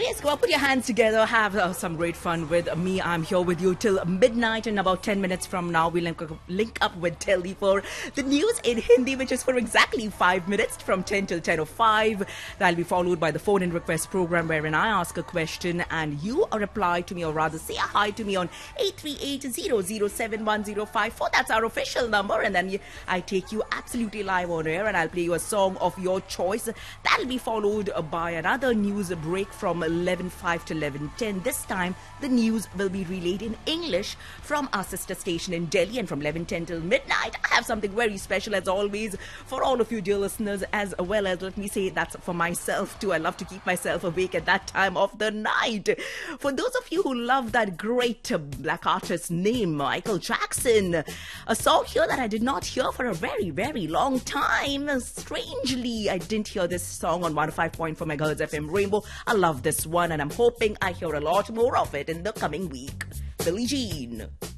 yes, go on, put your hands together, have some great fun with me. I'm here with you till midnight. In about 10 minutes from now, we'll link up with Delhi for the news in Hindi, which is for exactly 5 minutes from 10 till 10:05. That'll be followed by the phone in request program, wherein I ask a question and you reply to me, or rather say a hi to me on 838-007-105. That's our official number, and then I take you absolutely live on air and I'll play you a song of your choice. That'll be followed by another news break from 11:05 to 11:10. This time the news will be relayed in English from our sister station in Delhi, and from 11:10 till midnight I have something very special as always for all of you dear listeners, as well as, let me say, that's for myself too. I love to keep myself awake at that time of the night. For those of you who love that great black artist named Michael Jackson, a song here that I did not hear for a very, very long time. Strangely, I didn't hear this song on 105.4 MHz FM Rainbow. I love this one and I'm hoping I hear a lot more of it in the coming week. Billie Jean.